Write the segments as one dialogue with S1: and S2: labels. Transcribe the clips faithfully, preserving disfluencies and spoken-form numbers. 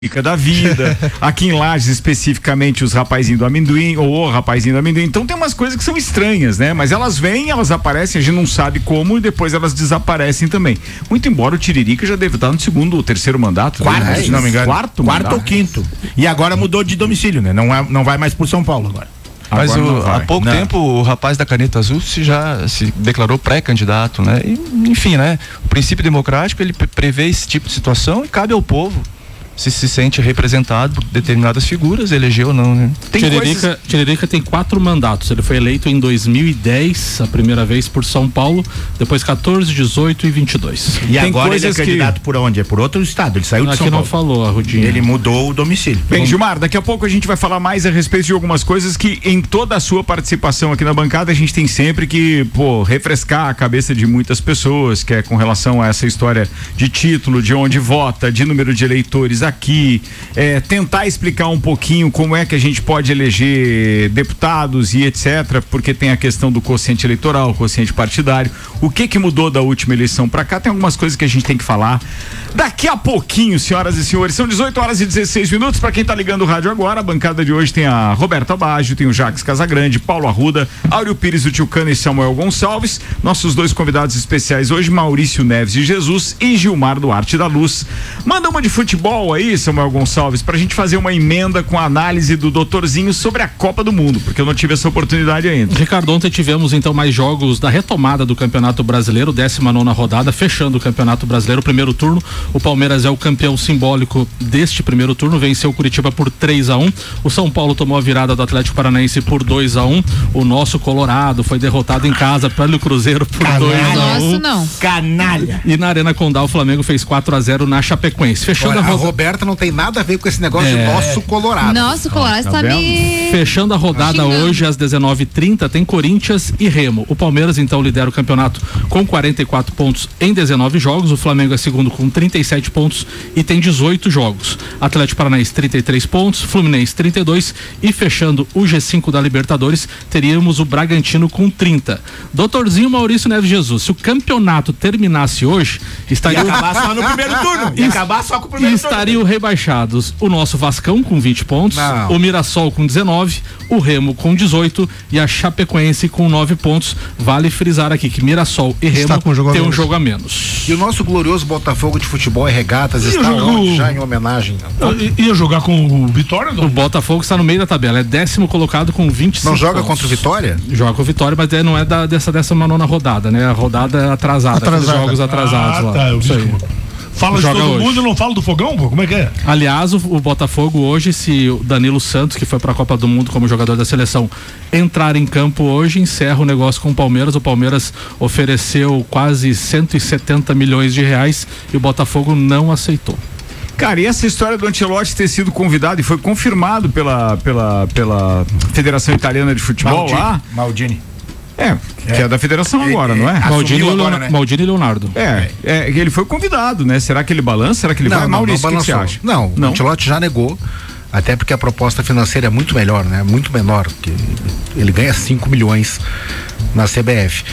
S1: da vida, aqui em Lages especificamente os rapazinhos do amendoim, ou o rapazinho do amendoim, então tem umas coisas que são estranhas, né? Mas elas vêm, elas aparecem, a gente não sabe como e depois elas desaparecem também. Muito embora o Tiririca já deve estar no segundo ou terceiro mandato.
S2: Quarto,
S1: né?
S2: se não me engano.
S1: Quarto,
S2: Quarto ou quinto. E agora mudou de domicílio, né? Não, é, não vai mais por São Paulo agora.
S3: Mas o, há pouco
S2: não.
S3: tempo o rapaz da caneta azul se já se declarou pré-candidato, né? E, enfim, né? O princípio democrático ele prevê esse tipo de situação e cabe ao povo se se sente representado por determinadas figuras, eleger ou não, né?
S4: Tem Tiririca, coisas... Tiririca tem quatro mandatos, ele foi eleito em dois mil e dez, a primeira vez por São Paulo, depois quatorze, dezoito e vinte e dois.
S2: E tem agora ele é candidato que... por onde? É por outro estado, ele saiu de
S4: Aqui
S2: São Paulo.
S4: Aqui não falou, Arrudinho.
S2: Ele mudou o domicílio.
S1: Bem, Gilmar, daqui a pouco a gente vai falar mais a respeito de algumas coisas que em toda a sua participação aqui na bancada a gente tem sempre que, pô, refrescar a cabeça de muitas pessoas, que é com relação a essa história de título, de onde vota, de número de eleitores aqui, É, tentar explicar um pouquinho como é que a gente pode eleger deputados e etcétera, porque tem a questão do quociente eleitoral, quociente partidário, o que que mudou da última eleição pra cá, tem algumas coisas que a gente tem que falar daqui a pouquinho, senhoras e senhores. São dezoito horas e dezesseis minutos, pra quem tá ligando o rádio agora, a bancada de hoje tem a Roberta Baggio, tem o Jacques Casagrande, Paulo Arruda, Áureo Pires, o Tio Cana e Samuel Gonçalves, nossos dois convidados especiais hoje, Maurício Neves de Jesus e Gilmar Duarte da Luz. Manda uma de futebol aí, Samuel Gonçalves, pra gente fazer uma emenda com a análise do doutorzinho sobre a Copa do Mundo, porque eu não tive essa oportunidade ainda.
S4: Ricardo, ontem tivemos então mais jogos da retomada do Campeonato Brasileiro, décima nona rodada, fechando o Campeonato Brasileiro, primeiro turno. O Palmeiras é o campeão simbólico deste primeiro turno, venceu o Curitiba por três a um. O São Paulo tomou a virada do Atlético Paranaense por dois a um. O nosso Colorado foi derrotado em casa pelo Cruzeiro por dois a um.
S5: Nossa, não.
S2: Canalha.
S4: E na Arena Condá o Flamengo fez quatro a zero na Chapecoense. Fechando
S6: Olha,
S4: a, roda...
S6: a Roberta não tem nada a ver com esse negócio
S4: é...
S6: do nosso Colorado.
S5: Nosso Colorado está
S1: tá
S5: me...
S4: Fechando a rodada
S5: xingando.
S4: hoje às dezenove e trinta tem Corinthians e Remo. O Palmeiras então lidera o campeonato com quarenta e quatro pontos em dezenove jogos. O Flamengo é segundo com trinta e sete pontos e tem dezoito jogos. Atlético Paranaense trinta e três pontos, Fluminense trinta e dois e fechando o G cinco da Libertadores teríamos o Bragantino com trinta. Doutorzinho Maurício Neves Jesus, se o campeonato terminasse hoje, estaria
S2: Ia acabar só no primeiro turno. Ia acabar só com o primeiro turno.
S4: Estariam rebaixados o nosso Vascão com vinte pontos,
S6: Não.
S4: o Mirassol com dezenove, o Remo com dezoito e a Chapecoense com nove pontos. Vale frisar aqui que Mirassol e Remo têm um jogo a menos.
S6: E o nosso glorioso Botafogo de futebol e regatas está
S7: jogo...
S6: onde, já em homenagem.
S7: I, ia jogar com o Vitória? Não?
S4: O Botafogo está no meio da tabela, é décimo colocado com vinte e cinco
S6: Não joga
S4: pontos.
S6: contra o Vitória?
S4: Joga com o Vitória, mas não é da, dessa décima nona rodada, né? A rodada atrasada,
S7: Atrasada.
S4: jogos atrasados
S7: ah,
S4: lá.
S7: Tá, eu
S4: Isso aí.
S7: Fala de
S4: Joga
S7: todo
S4: hoje.
S7: mundo e não fala do Fogão, pô? Como é que é?
S4: Aliás, o, o Botafogo hoje, se o Danilo Santos, que foi para a Copa do Mundo como jogador da seleção, entrar em campo hoje, encerra o negócio com o Palmeiras. O Palmeiras ofereceu quase cento e setenta milhões de reais e o Botafogo não aceitou.
S1: Cara, e essa história do Ancelotti ter sido convidado e foi confirmado pela, pela, pela Federação Italiana de Futebol
S6: Maldini.
S1: lá?
S6: Maldini.
S1: É, que é, é da federação agora,
S6: é,
S1: não é?
S4: Maldini,
S6: agora,
S4: Leonardo,
S6: né?
S4: Maldini e Leonardo.
S1: É, é, ele foi convidado, né? Será que ele balança? Será que ele
S6: não,
S1: vai?
S6: não,
S1: Maurício,
S6: não
S1: o que você
S6: balançou.
S1: acha?
S6: Não,
S1: Não?
S6: o Ancelotti já negou, até porque a proposta financeira é muito melhor, né? Muito menor, porque ele ganha cinco milhões na C B F.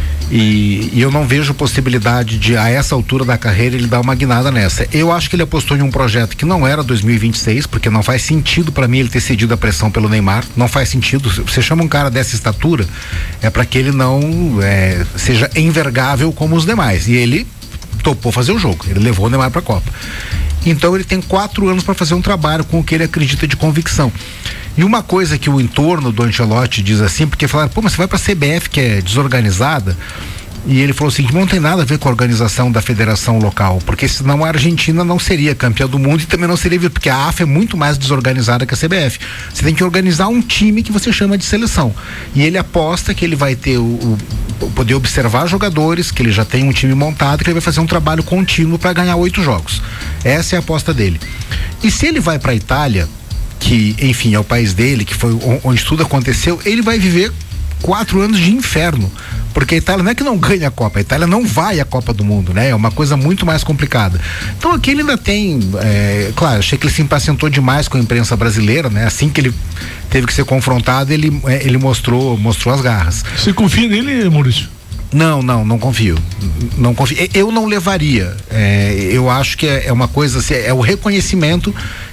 S6: E, e eu não vejo possibilidade de, a essa altura da carreira, ele dar uma guinada nessa. Eu acho que ele apostou em um projeto que não era dois mil e vinte e seis, porque não faz sentido para mim ele ter cedido a pressão pelo Neymar. Não faz sentido. Você chama um cara dessa estatura, é para que ele não é, seja envergável como os demais. E ele topou fazer o jogo. Ele levou o Neymar para a Copa. Então ele tem quatro anos para fazer um trabalho com o que ele acredita de convicção. E uma coisa que o entorno do Ancelotti diz assim, porque falaram, pô, mas você vai pra C B F que é desorganizada, e ele falou assim, que não tem nada a ver com a organização da federação local, porque senão a Argentina não seria campeã do mundo e também não seria, porque a A F é muito mais desorganizada que a C B F. Você tem que organizar um time que você chama de seleção, e ele aposta que ele vai ter o, o poder observar jogadores, que ele já tem um time montado, que ele vai fazer um trabalho contínuo para ganhar oito jogos. Essa é a aposta dele. E se ele vai pra Itália, que, enfim, é o país dele, que foi onde tudo aconteceu, ele vai viver quatro anos de inferno, porque a Itália não é que não ganha a Copa, a Itália não vai à Copa do Mundo, né? É uma coisa muito mais complicada. Então aqui ele ainda tem, é, claro, achei que ele se impacientou demais com a imprensa brasileira, né? Assim que ele teve que ser confrontado, ele, é, ele mostrou, mostrou as garras.
S7: Você confia nele, Maurício?
S6: Não, não, não confio. Não confio. Eu não levaria. É, eu acho que é, é uma coisa assim, é o reconhecimento